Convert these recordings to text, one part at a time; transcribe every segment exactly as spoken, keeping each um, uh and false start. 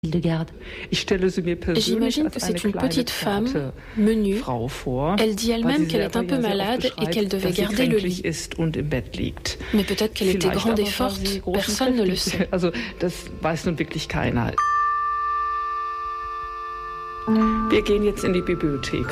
Hildegard. J'imagine que c'est une petite femme, menue. Elle dit elle-même qu'elle est un peu malade et qu'elle devait garder le lit. Mais peut-être qu'elle était grande et forte, personne ne le sait. Wir gehen jetzt in die Bibliothek.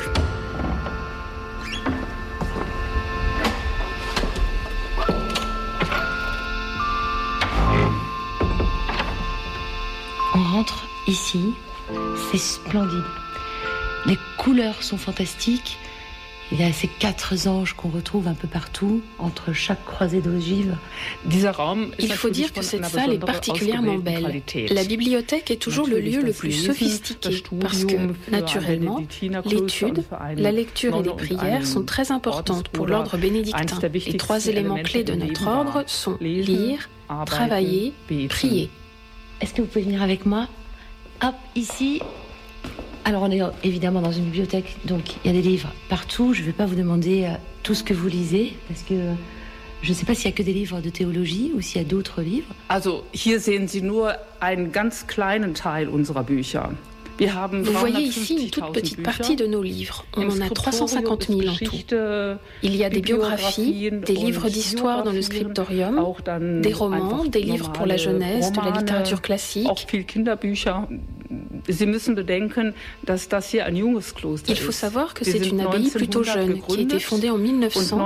On rentre ici, c'est splendide. Les couleurs sont fantastiques. Il y a ces quatre anges qu'on retrouve un peu partout, entre chaque croisée d'ogives. Il faut dire que cette salle est particulièrement belle. La bibliothèque est toujours le lieu le plus sophistiqué, parce que, naturellement, l'étude, la lecture et les prières sont très importantes pour l'ordre bénédictin. Les trois éléments clés de notre ordre sont lire, travailler, prier. Est-ce que vous pouvez venir avec moi ? Hop, ici. Alors on est évidemment dans une bibliothèque, donc il y a des livres partout. Je ne vais pas vous demander euh, tout ce que vous lisez, parce que euh, je ne sais pas s'il n'y a que des livres de théologie ou s'il y a d'autres livres. Also, hier sehen Sie nur einen ganz kleinen Teil unserer Bücher. Vous voyez ici une toute petite partie de nos livres. On en a trois cent cinquante mille en tout. Il y a des biographies, des livres d'histoire dans le scriptorium, des romans, des livres pour la jeunesse, de la littérature classique. Il faut savoir que c'est une abbaye plutôt jeune qui a été fondée en mille neuf cents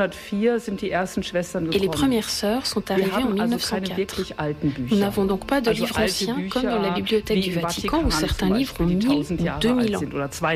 et les premières sœurs sont arrivées en mille neuf cent quatre. Nous n'avons donc pas de livres anciens comme dans la bibliothèque du Vatican où certains livres ont mille ou deux mille ans.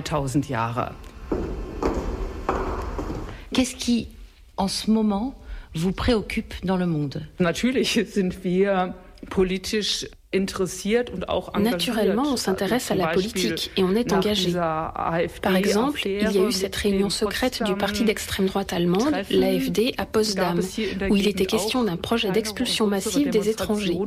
Qu'est-ce qui, en ce moment, vous préoccupe dans le monde ? Natürlich sind wir politisch interessiert und auch engagiert. Naturellement, on s'intéresse à la politique et on est engagé. Par exemple, il y a eu cette réunion secrète du parti d'extrême droite allemande, l'A F D, à Potsdam, où il était question d'un projet d'expulsion massive des étrangers.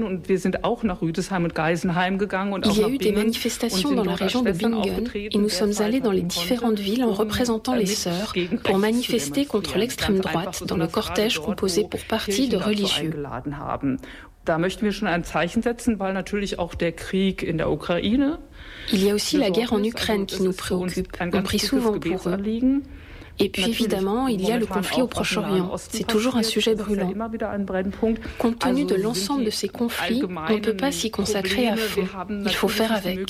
Il y a eu des manifestations dans la région de Bingen et nous sommes allés dans les différentes villes en représentant les sœurs pour manifester contre l'extrême droite dans le cortège composé pour partie de religieux. Da möchten wir schon ein Zeichen setzen, weil natürlich auch der Krieg in der Ukraine. Il y a aussi la guerre en Ukraine qui nous préoccupe. On prie souvent pour eux. Et puis évidemment, il y a le conflit au Proche-Orient. C'est toujours un sujet brûlant. Compte tenu de l'ensemble de ces conflits, on ne peut pas s'y consacrer à fond. Il faut faire avec.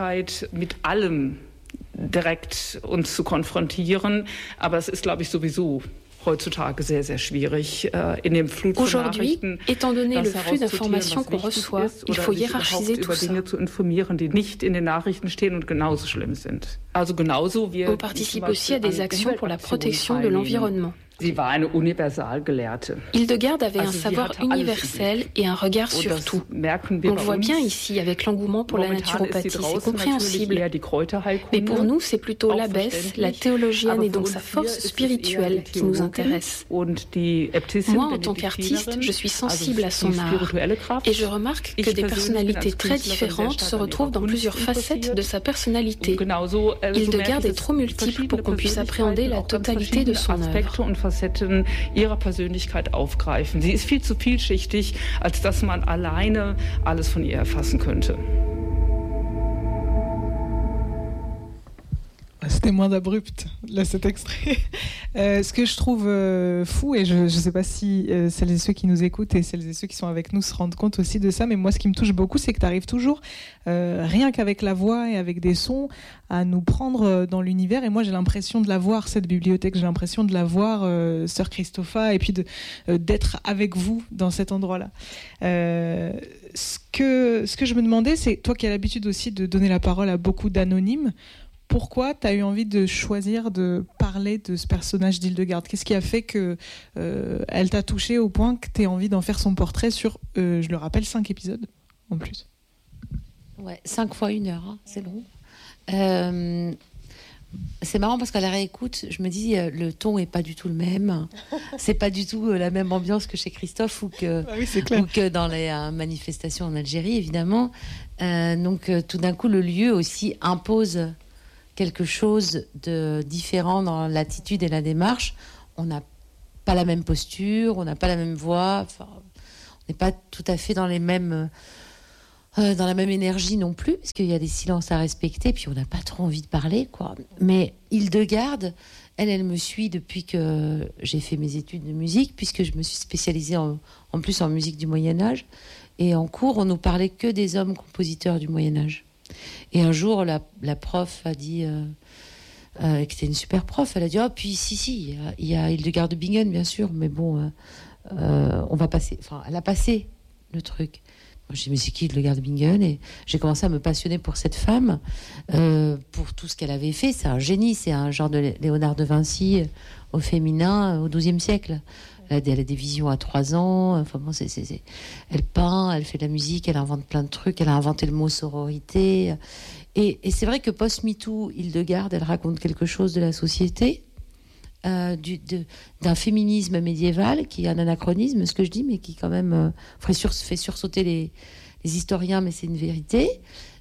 Direkt uns zu konfrontieren, aber es ist, glaube ich, sowieso heutzutage sehr, sehr schwierig. In dem Flut von Nachrichten, étant donné le flux d'informations qu'on reçoit, il faut hiérarchiser tout ça. Dinge zu informieren, die nicht in den Nachrichten stehen und genauso schlimm sind. Also genauso wir On participe aussi à des actions pour la protection de l'environnement. Sie war eine Universalgelehrte. Hildegard avait un savoir universel et un regard sur tout. On le voit bien ici avec l'engouement pour la naturopathie, c'est compréhensible. Mais pour nous, c'est plutôt l'abbesse, la théologienne et donc sa force spirituelle qui nous intéresse. Moi, en tant qu'artiste, je suis sensible à son art et je remarque que des personnalités très différentes se retrouvent dans plusieurs facettes de sa personnalité. Hildegard est trop multiple pour qu'on puisse appréhender la totalité de son œuvre. Facetten ihrer Persönlichkeit aufgreifen. Sie ist viel zu vielschichtig, als dass man alleine alles von ihr erfassen könnte. C'était moins abrupt, là, cet extrait. Euh, ce que je trouve euh, fou, et je ne sais pas si euh, celles et ceux qui nous écoutent et celles et ceux qui sont avec nous se rendent compte aussi de ça, mais moi, ce qui me touche beaucoup, c'est que tu arrives toujours, euh, rien qu'avec la voix et avec des sons, à nous prendre dans l'univers. Et moi, j'ai l'impression de la voir, cette bibliothèque, j'ai l'impression de la voir, euh, Sœur Christopha, et puis de, euh, d'être avec vous dans cet endroit-là. Euh, ce que, ce que je me demandais, c'est, toi qui as l'habitude aussi de donner la parole à beaucoup d'anonymes, pourquoi tu as eu envie de choisir de parler de ce personnage d'Hildegard ? Qu'est-ce qui a fait qu'elle euh, t'a touché au point que tu aies envie d'en faire son portrait sur, euh, je le rappelle, cinq épisodes en plus ? Ouais, cinq fois une heure, hein, c'est long. Euh, c'est marrant parce qu'à la réécoute, je me dis euh, le ton est pas du tout le même. C'est pas du tout euh, la même ambiance que chez Christophe ou que, ah oui, c'est clair. Ou que dans les euh, manifestations en Algérie, évidemment. Euh, donc euh, tout d'un coup, le lieu aussi impose quelque chose de différent dans l'attitude et la démarche. On n'a pas la même posture, on n'a pas la même voix, enfin, on n'est pas tout à fait dans les mêmes euh, dans la même énergie non plus, parce qu'il y a des silences à respecter, puis on n'a pas trop envie de parler, quoi. Mais Hildegarde, elle, elle me suit depuis que j'ai fait mes études de musique, puisque je me suis spécialisée en, en plus en musique du Moyen-Âge. Et en cours, on nous parlait que des hommes compositeurs du Moyen-Âge. Et un jour, la, la prof a dit... Euh, Euh, qui était une super prof, elle a dit oh puis si si il y a, a Hildegard de Bingen bien sûr, mais bon euh, euh, on va passer, enfin elle a passé le truc. Moi j'ai dit mais c'est qui Hildegard de Bingen, et j'ai commencé à me passionner pour cette femme, euh, pour tout ce qu'elle avait fait. C'est un génie, c'est un genre de Léonard de Vinci au féminin au douzième siècle. Elle a, des, elle a des visions à trois ans. Enfin bon, c'est, c'est, c'est... elle peint, elle fait de la musique, elle invente plein de trucs. Elle a inventé le mot sororité. Et, et c'est vrai que post-MeToo, Hildegarde, elle raconte quelque chose de la société, euh, du, de, d'un féminisme médiéval qui est un anachronisme, ce que je dis, mais qui quand même euh, fait, sur, fait sursauter les, les historiens, mais c'est une vérité.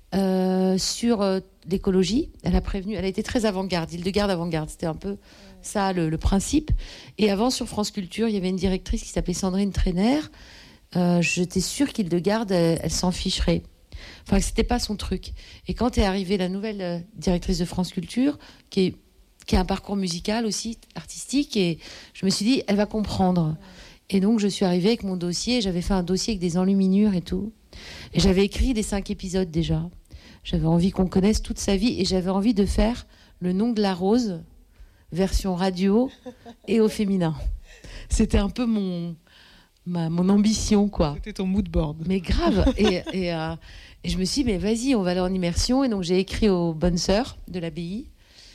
Euh, sur euh, l'écologie, elle a prévenu, elle a été très avant-garde, Hildegarde avant-garde, c'était un peu ça le, le principe. Et avant, sur France Culture, il y avait une directrice qui s'appelait Sandrine Trainer. Euh, j'étais sûre qu'Hildegarde, elle, elle s'en ficherait. Enfin, c'était pas son truc. Et quand est arrivée la nouvelle euh, directrice de France Culture, qui, est, qui a un parcours musical aussi, artistique, et je me suis dit, elle va comprendre. Et donc, je suis arrivée avec mon dossier. J'avais fait un dossier avec des enluminures et tout. Et j'avais écrit les cinq épisodes déjà. J'avais envie qu'on connaisse toute sa vie. Et j'avais envie de faire Le nom de la rose, version radio et au féminin. C'était un peu mon... Ma, mon ambition, quoi. C'était ton mood board. Mais grave. et, et, euh, et je me suis dit, mais vas-y, on va aller en immersion. Et donc, j'ai écrit aux bonnes sœurs de l'abbaye.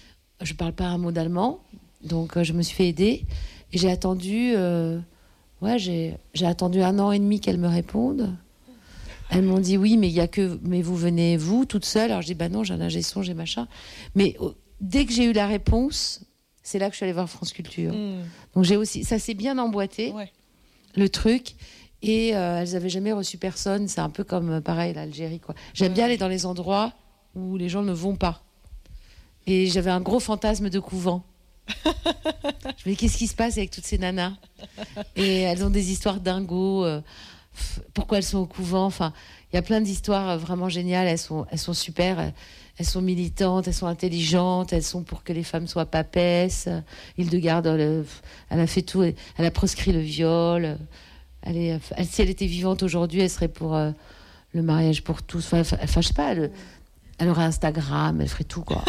Je parle pas un mot d'allemand. Donc, euh, je me suis fait aider. Et j'ai attendu... Euh, ouais, j'ai, j'ai attendu un an et demi qu'elles me répondent. Elles m'ont dit, oui, mais il y a que... Mais vous venez, vous, toute seule. Alors, je dis, bah non, j'ai un ingé son, j'ai machin. Mais euh, dès que j'ai eu la réponse, c'est là que je suis allée voir France Culture. Mmh. Donc, j'ai aussi... Ça s'est bien emboîté. Ouais. Le truc, et euh, elles avaient jamais reçu personne. C'est un peu comme pareil l'Algérie, quoi. J'aime ouais. bien aller dans les endroits où les gens ne vont pas, et j'avais un gros fantasme de couvent. Je me dis qu'est-ce qui se passe avec toutes ces nanas, et elles ont des histoires dingos, euh, pourquoi elles sont au couvent, enfin il y a plein d'histoires vraiment géniales. Elles sont, elles sont super, elles sont militantes, elles sont intelligentes, elles sont pour que les femmes soient papesses. Hildegarde, elle, elle a fait tout, elle a proscrit le viol. Elle est, elle, si elle était vivante aujourd'hui, elle serait pour euh, le mariage pour tous. Enfin, enfin je sais pas, elle, elle aurait Instagram, elle ferait tout, quoi.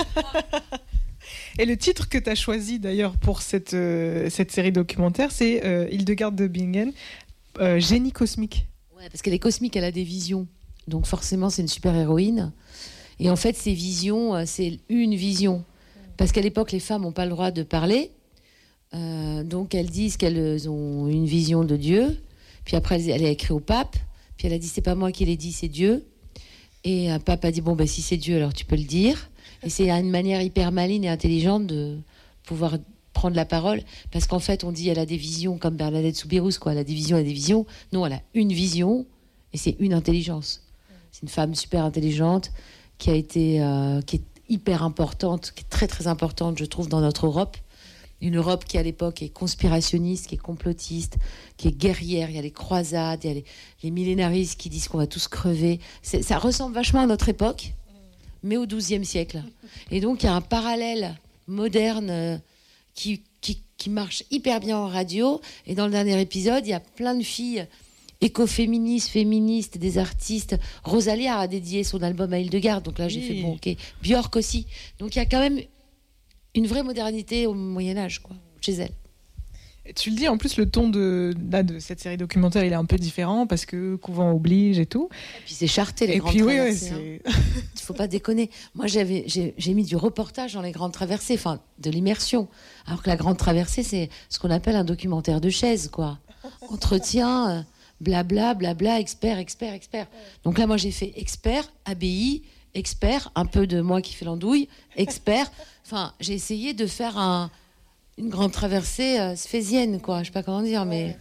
Et le titre que tu as choisi d'ailleurs pour cette, euh, cette série documentaire, c'est euh, Hildegarde de Bingen, euh, génie cosmique. Ouais, parce qu'elle est cosmique, elle a des visions. Donc forcément, c'est une super-héroïne. Et en fait, ces visions, c'est une vision. Parce qu'à l'époque, les femmes n'ont pas le droit de parler. Euh, donc elles disent qu'elles ont une vision de Dieu. Puis après, elle a écrit au pape. Puis elle a dit, c'est pas moi qui l'ai dit, c'est Dieu. Et un pape a dit, bon, ben, si c'est Dieu, alors tu peux le dire. Et c'est une manière hyper maligne et intelligente de pouvoir prendre la parole. Parce qu'en fait, on dit, elle a des visions comme Bernadette Soubirous, quoi. Elle a des visions et des visions. Non, elle a une vision et c'est une intelligence. C'est une femme super intelligente qui a été, euh, qui est hyper importante, qui est très très importante, je trouve, dans notre Europe. Une Europe qui, à l'époque, est conspirationniste, qui est complotiste, qui est guerrière. Il y a les croisades, il y a les, les millénaristes qui disent qu'on va tous crever. C'est, ça ressemble vachement à notre époque, mais au douzième siècle. Et donc, il y a un parallèle moderne euh, qui, qui, qui marche hyper bien en radio. Et dans le dernier épisode, il y a plein de filles écoféministes, féministes, des artistes. Rosalie a dédié son album à Hildegarde. Donc là, j'ai oui. fait bon, ok. Björk aussi. Donc, il y a quand même une vraie modernité au Moyen-Âge, quoi, chez elle. Et tu le dis, en plus, le ton de, là, de cette série documentaire, il est un peu différent parce que couvent oblige et tout. Et puis c'est charté, les et grandes puis, traversées. Oui, ouais, il ne faut pas déconner. Moi, j'avais, j'ai, j'ai mis du reportage dans les grandes traversées, enfin, de l'immersion. Alors que la grande traversée, c'est ce qu'on appelle un documentaire de chaise, quoi. Entretien, euh, blabla, blabla, expert, expert, expert. Donc là, moi, j'ai fait expert, abbaye, expert, un peu de moi qui fais l'andouille, expert. Enfin, j'ai essayé de faire un, une grande traversée euh, sphézienne, quoi. Je sais pas comment dire, mais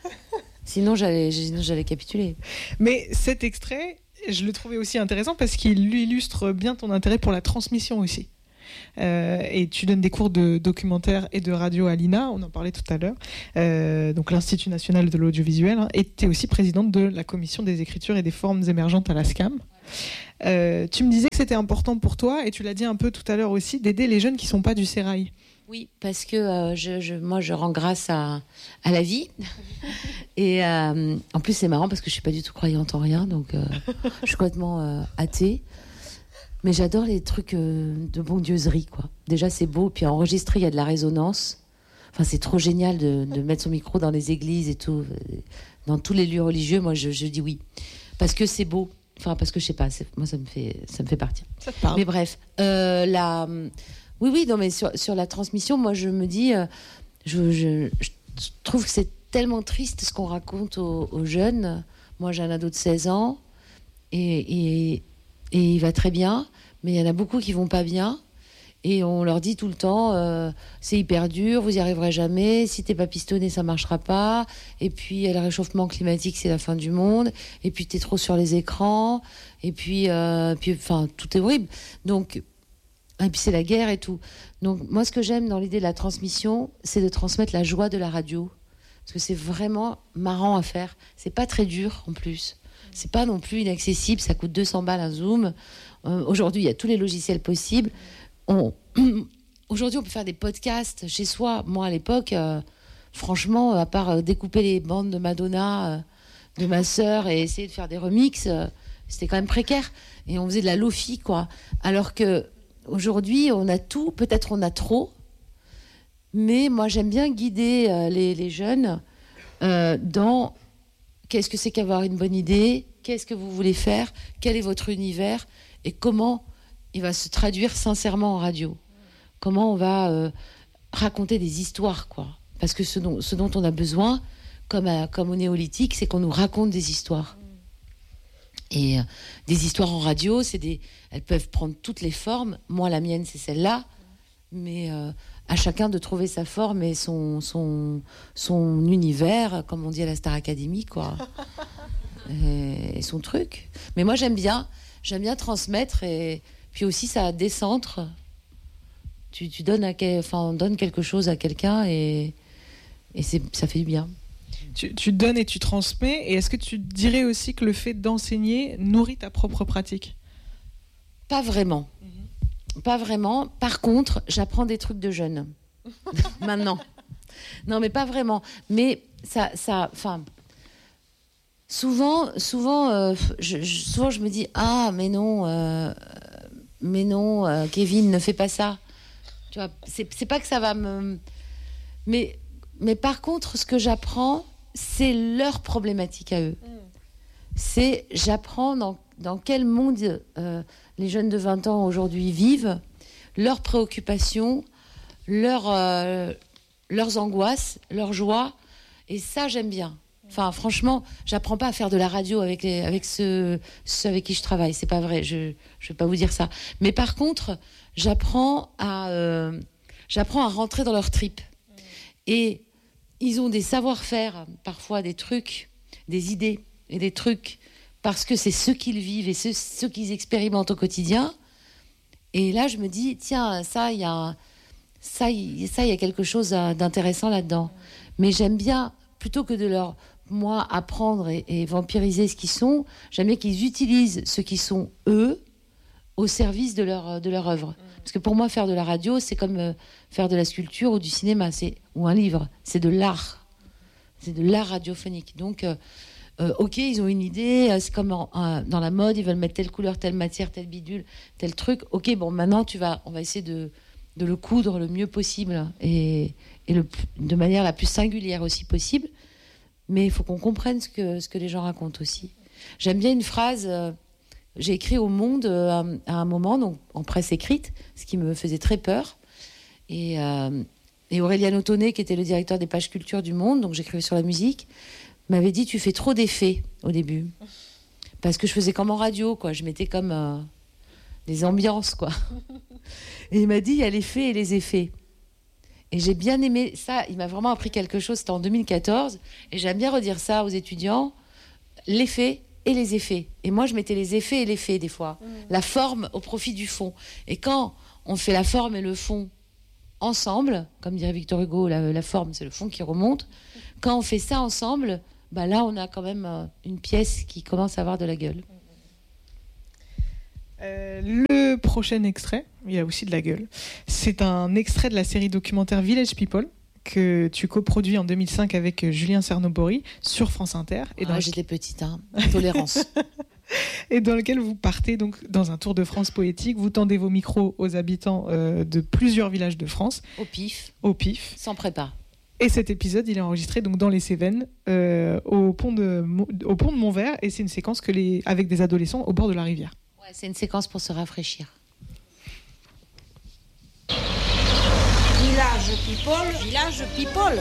sinon j'allais, sinon j'allais capituler. Mais cet extrait, je le trouvais aussi intéressant parce qu'il lui illustre bien ton intérêt pour la transmission aussi. euh, et tu donnes des cours de documentaire et de radio à l'I N A, on en parlait tout à l'heure, euh, donc l'Institut national de l'audiovisuel, hein, et tu es aussi présidente de la commission des écritures et des formes émergentes à la S C A M. Euh, tu me disais que c'était important pour toi, et tu l'as dit un peu tout à l'heure aussi, d'aider les jeunes qui ne sont pas du sérail. Oui, parce que euh, je, je, moi, je rends grâce à, à la vie. Et euh, en plus, c'est marrant parce que je ne suis pas du tout croyante en rien, donc euh, je suis complètement euh, athée. Mais j'adore les trucs euh, de bondieuserie, quoi. Déjà, c'est beau, puis enregistrer, il y a de la résonance. Enfin, c'est trop génial de, de mettre son micro dans les églises et tout, dans tous les lieux religieux. Moi, je, je dis oui, parce que c'est beau. Enfin, parce que je sais pas, moi, ça me fait, ça me fait partir. Ça te parle. Mais bref, euh, la... Oui, oui, non, mais sur, sur la transmission, moi, je me dis, euh, je, je, je trouve que c'est tellement triste ce qu'on raconte aux, aux jeunes. Moi, j'ai un ado de seize ans et, et, et il va très bien, mais il y en a beaucoup qui vont pas bien. Et on leur dit tout le temps, euh, c'est hyper dur, vous y arriverez jamais, si t'es pas pistonné, ça marchera pas. Et puis, le réchauffement climatique, c'est la fin du monde. Et puis, t'es trop sur les écrans. Et puis, euh, puis enfin, tout est horrible. Donc... Et puis c'est la guerre et tout. Donc moi, ce que j'aime dans l'idée de la transmission, c'est de transmettre la joie de la radio. Parce que c'est vraiment marrant à faire. C'est pas très dur en plus. C'est pas non plus inaccessible. Ça coûte deux cents balles un Zoom. Euh, aujourd'hui, il y a tous les logiciels possibles. On... Aujourd'hui, on peut faire des podcasts chez soi. Moi, à l'époque, euh, franchement, à part euh, découper les bandes de Madonna, euh, de ma sœur et essayer de faire des remixes, euh, c'était quand même précaire. Et on faisait de la lofi, quoi. Alors que aujourd'hui, on a tout, peut-être on a trop, mais moi j'aime bien guider euh, les, les jeunes euh, dans qu'est-ce que c'est qu'avoir une bonne idée, qu'est-ce que vous voulez faire, quel est votre univers et comment il va se traduire sincèrement en radio. Comment on va euh, raconter des histoires, quoi. Parce que ce dont, ce dont on a besoin, comme, à, comme au néolithique, c'est qu'on nous raconte des histoires. Et euh, des histoires en radio, c'est des, elles peuvent prendre toutes les formes. Moi, la mienne, c'est celle-là. Mais euh, à chacun de trouver sa forme et son, son, son univers, comme on dit à la Star Academy, quoi. et, et son truc. Mais moi, j'aime bien. J'aime bien transmettre. Et puis aussi, ça décentre. Tu, tu donnes, à, enfin, donne quelque chose à quelqu'un et, et c'est, ça fait du bien. Tu, tu donnes et tu transmets. Et est-ce que tu dirais aussi que le fait d'enseigner nourrit ta propre pratique ? Pas vraiment. Mm-hmm. Pas vraiment. Par contre, j'apprends des trucs de jeunes. Maintenant. Non, mais pas vraiment. Mais ça... ça enfin, souvent, souvent, euh, je, je, souvent, je me dis « Ah, mais non, euh, mais non, euh, Kevin, ne fais pas ça. » Tu vois, c'est, c'est pas que ça va me... Mais, mais par contre, ce que j'apprends... c'est leur problématique à eux. Mm. C'est, j'apprends dans, dans quel monde euh, les jeunes de vingt ans aujourd'hui vivent, leurs préoccupations, leurs, euh, leurs angoisses, leurs joies. Et ça, j'aime bien. Enfin, franchement, j'apprends pas à faire de la radio avec, les, avec ceux, ceux avec qui je travaille. C'est pas vrai, je ne vais pas vous dire ça. Mais par contre, j'apprends à, euh, j'apprends à rentrer dans leur trip. Mm. Et ils ont des savoir-faire, parfois des trucs, des idées et des trucs, parce que c'est ce qu'ils vivent et ce, ce qu'ils expérimentent au quotidien. Et là, je me dis, tiens, ça, il y a, ça, y, ça, y a quelque chose d'intéressant là-dedans. Mais j'aime bien, plutôt que de leur, moi, apprendre et, et vampiriser ce qu'ils sont, j'aime bien qu'ils utilisent ce qu'ils sont, eux, au service de leur, de leur œuvre. Parce que pour moi, faire de la radio, c'est comme euh, faire de la sculpture ou du cinéma, c'est, ou un livre. C'est de l'art. C'est de l'art radiophonique. Donc, euh, euh, ok, ils ont une idée, euh, c'est comme en, euh, dans la mode, ils veulent mettre telle couleur, telle matière, tel bidule, tel truc. Ok, bon, maintenant, tu vas, on va essayer de, de le coudre le mieux possible et, et le, de manière la plus singulière aussi possible. Mais il faut qu'on comprenne ce que, ce que les gens racontent aussi. J'aime bien une phrase... Euh, J'ai écrit au Monde euh, à un moment, donc en presse écrite, ce qui me faisait très peur. Et, euh, et Aurélien Autonnet, qui était le directeur des pages culture du Monde, donc j'écrivais sur la musique, m'avait dit « Tu fais trop d'effets au début. » Parce que je faisais comme en radio, quoi. Je mettais comme euh, des ambiances, quoi. Et il m'a dit « Il y a les faits et les effets. » Et j'ai bien aimé ça. Il m'a vraiment appris quelque chose. C'était en deux mille quatorze. Et j'aime bien redire ça aux étudiants. Les faits et les effets. Et moi, je mettais les effets et les faits, des fois. Mmh. La forme au profit du fond. Et quand on fait la forme et le fond ensemble, comme dirait Victor Hugo, la, la forme, c'est le fond qui remonte. Quand on fait ça ensemble, bah là, on a quand même euh, une pièce qui commence à avoir de la gueule. Euh, le prochain extrait, il a aussi de la gueule. C'est un extrait de la série documentaire Village People que tu coproduis en deux mille cinq avec Julien Cernobori sur France Inter. Et ah, j'étais petite, hein. Tolérance. Et dans lequel vous partez donc dans un tour de France poétique, vous tendez vos micros aux habitants euh, de plusieurs villages de France. Au pif. Au pif. Sans prépa. Et cet épisode, il est enregistré donc dans les Cévennes, euh, au pont de au pont de Montvert, et c'est une séquence que les avec des adolescents au bord de la rivière. Ouais, c'est une séquence pour se rafraîchir. Village People, village People.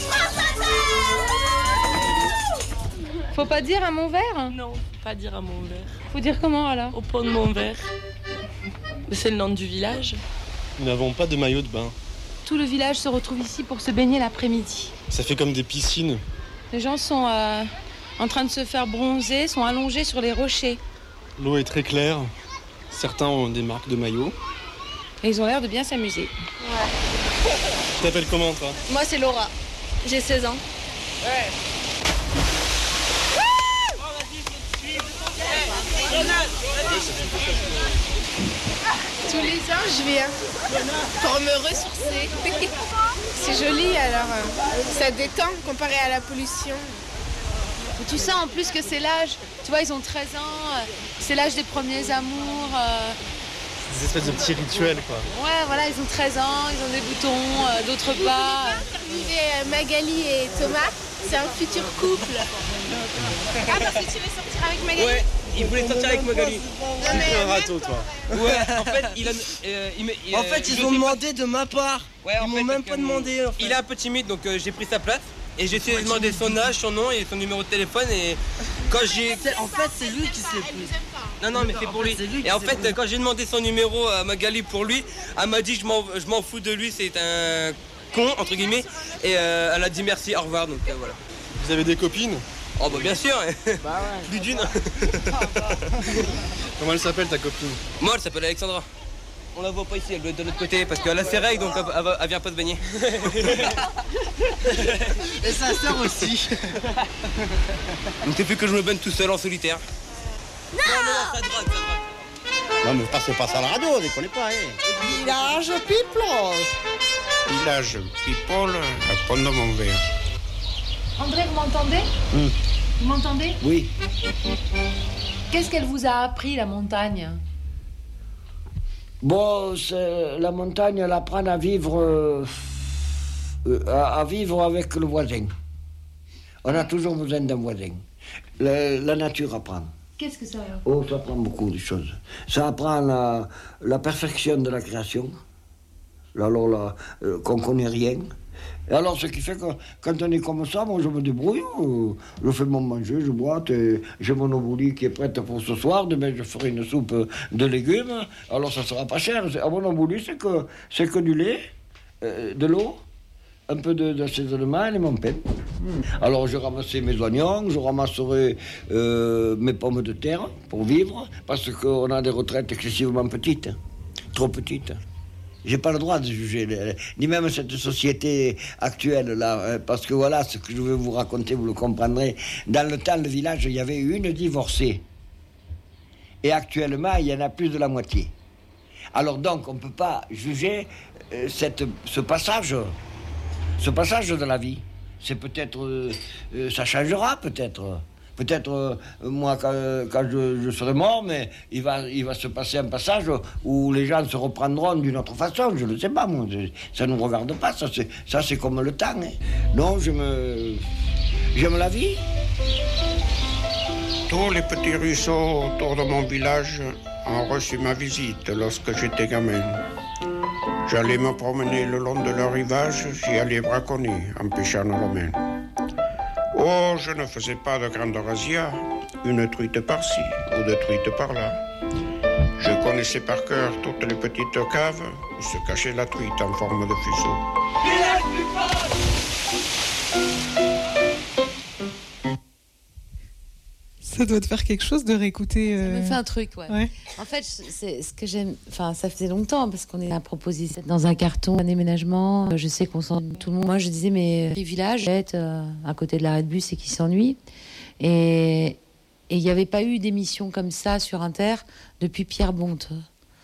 Faut pas dire à Montvert ? Non, pas dire à Montvert. Faut dire comment alors ? Au pont de Montvert. C'est le nom du village. Nous n'avons pas de maillot de bain. Tout le village se retrouve ici pour se baigner l'après-midi. Ça fait comme des piscines. Les gens sont euh, en train de se faire bronzer, sont allongés sur les rochers. L'eau est très claire. Certains ont des marques de maillot. Et ils ont l'air de bien s'amuser. Ouais. Tu t'appelles comment, toi ? Moi, c'est Laura. J'ai seize ans. Ouais. Tous les ans, je viens pour me ressourcer. C'est joli, alors euh, ça détend comparé à la pollution. Et tu sens en plus que c'est l'âge, tu vois, ils ont treize ans, euh, c'est l'âge des premiers amours. Euh... Des espèces de petits rituels, quoi. Ouais, voilà, ils ont treize ans, ils ont des boutons, euh, d'autres pas. Interviewer Magali et Thomas, c'est un futur couple. Ah, parce que tu veux sortir avec Magali ? Ouais, il voulait sortir avec Magali. Tu fais un râteau, toi. Ouais, en fait, il a, euh, il, il, en fait, ils ils ont demandé de ma part. Ouais, ils m'ont même pas demandé. En fait. Il est un peu timide, donc euh, j'ai pris sa place. Et j'ai essayé de demander son âge, son nom et son numéro de téléphone. Et quand j'ai. En fait, c'est lui qui s'est pris. Non, non, mais c'est pour lui. Et en fait, quand j'ai demandé son numéro à Magali pour lui, elle m'a dit je m'en, je m'en fous de lui, c'est un con, entre guillemets. Et euh, elle a dit merci, au revoir. Donc euh, voilà. Vous avez des copines ? Oh, bah bien sûr. Bah ouais. Plus d'une. Comment elle s'appelle, ta copine ? Moi, elle s'appelle Alexandra. On la voit pas ici, elle doit être de l'autre côté parce qu'elle a ses règles, donc elle, elle, elle vient pas se baigner. Et sa sœur aussi. Donc c'est plus que je me baigne tout seul en solitaire. Non, non, non, ça drogue, ça drogue. Non mais passez pas ça à la radio, déconnez pas, hein. Village People. Village People, à Pont de Montvert. André, vous m'entendez ? mmh. Vous m'entendez ? Oui. Qu'est-ce qu'elle vous a appris, la montagne ? Bon, c'est, la montagne, elle apprend à vivre, euh, à, à vivre avec le voisin. On a toujours besoin d'un voisin. Le, la nature apprend. Qu'est-ce que ça apprend ? Oh, ça apprend beaucoup de choses. Ça apprend la, la perfection de la création. Alors là, euh, qu'on connaît rien. Et alors, ce qui fait que quand on est comme ça, moi je me débrouille, euh, je fais mon manger, je boite, et j'ai mon oboulie qui est prête pour ce soir, demain je ferai une soupe de légumes, alors ça sera pas cher. À mon oboulie, c'est que, c'est que du lait, euh, de l'eau, un peu de, d'assaisonnement et mon pain. Mmh. Alors je ramasserai mes oignons, je ramasserai euh, mes pommes de terre pour vivre, parce qu'on a des retraites excessivement petites, trop petites. J'ai pas le droit de juger, ni même cette société actuelle là, parce que voilà, ce que je vais vous raconter, vous le comprendrez. Dans le temps, le village, il y avait une divorcée. Et actuellement, il y en a plus de la moitié. Alors donc, on ne peut pas juger euh, cette, ce passage, ce passage de la vie. C'est peut-être, euh, euh, ça changera peut-être. Peut-être, euh, moi, quand, quand je, je serai mort, mais il va, il va se passer un passage où les gens se reprendront d'une autre façon. Je ne sais pas, moi. Ça ne nous regarde pas. Ça, c'est, ça, c'est comme le temps. Hein. Non, je me... j'aime la vie. Tous les petits ruisseaux autour de mon village ont reçu ma visite lorsque j'étais gamin. J'allais me promener le long de leur rivage, j'y allais braconner en pêchant à la main. Oh, je ne faisais pas de grande razzia, une truite par-ci ou deux truites par-là. Je connaissais par cœur toutes les petites caves où se cachait la truite en forme de fuseau. Ça doit te faire quelque chose de réécouter. Euh... Ça me fait un truc, ouais. ouais. En fait, c'est ce que j'aime. Enfin, ça faisait longtemps parce qu'on est à proposition dans un carton, un déménagement. Je sais qu'on s'ennuie tout le monde. Moi, je disais, mais les villages, être euh, à côté de l'arrêt de bus et qui s'ennuient. Et il n'y avait pas eu d'émission comme ça sur Inter depuis Pierre Bonte.